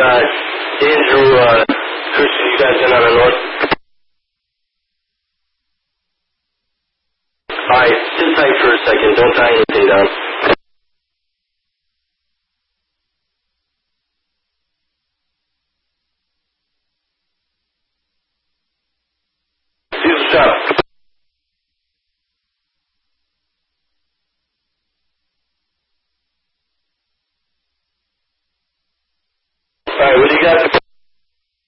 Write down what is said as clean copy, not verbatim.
Andrew, Christian, you guys in on the north? Alright, sit tight for a second. Don't tie anything down.